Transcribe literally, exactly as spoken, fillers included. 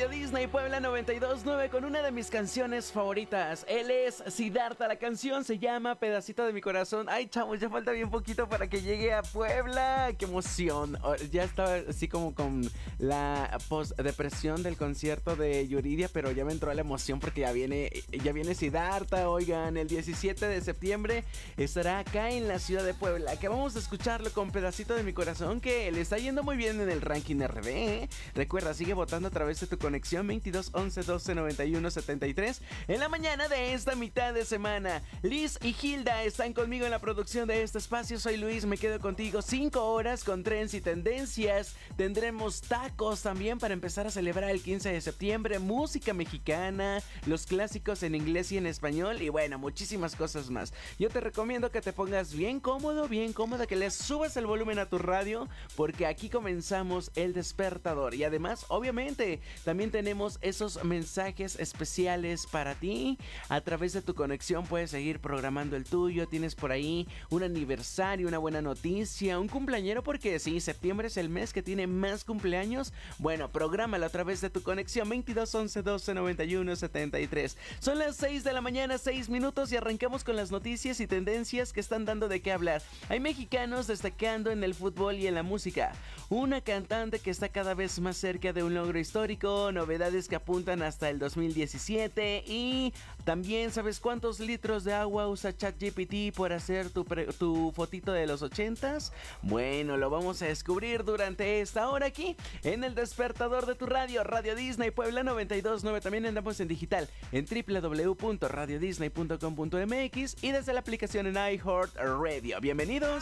Radio Disney Puebla noventa y dos punto nueve con una de mis canciones favoritas. Él es Siddhartha, la canción se llama Pedacito de mi corazón. Ay, chavos, ya falta bien poquito para que llegue a Puebla. ¡Qué emoción! Ya estaba así como con la post-depresión del concierto de Yuridia, pero ya me entró la emoción porque ya viene, ya viene Siddhartha. Oigan, el diecisiete de septiembre estará acá en la ciudad de Puebla, que vamos a escucharlo con Pedacito de mi corazón, que le está yendo muy bien en el ranking R D, ¿eh? Recuerda, sigue votando a través de tu conexión veintidós once doce noventa y uno setenta y tres en la mañana de esta mitad de semana. Liz y Hilda están conmigo en la producción de este espacio. Soy Luis, me quedo contigo cinco horas con trends y tendencias. Tendremos tacos también para empezar a celebrar el quince de septiembre, música mexicana, los clásicos en inglés y en español y bueno, muchísimas cosas más. Yo te recomiendo que te pongas bien cómodo, bien cómoda, que le subas el volumen a tu radio porque aquí comenzamos el despertador. Y además, obviamente, también tenemos esos mensajes especiales para ti. A través de tu conexión puedes seguir programando el tuyo. Tienes por ahí un aniversario, una buena noticia, un cumpleañero, porque sí, septiembre es el mes que tiene más cumpleaños. Bueno, prográmalo a través de tu conexión veintidós once doce noventa y uno setenta y tres. Son las seis de la mañana, seis minutos, y arrancamos con las noticias y tendencias que están dando de qué hablar. Hay mexicanos destacando en el fútbol y en la música. Una cantante que está cada vez más cerca de un logro histórico, novedades que apuntan hasta el dos mil diecisiete y también, ¿sabes cuántos litros de agua usa ChatGPT por hacer tu, pre- tu fotito de los ochentas? Bueno, lo vamos a descubrir durante esta hora aquí en el despertador de tu radio, Radio Disney Puebla noventa y dos punto nueve. También andamos en digital en doble u doble u doble u punto radio disney punto com punto m x y desde la aplicación en iHeartRadio. Bienvenidos.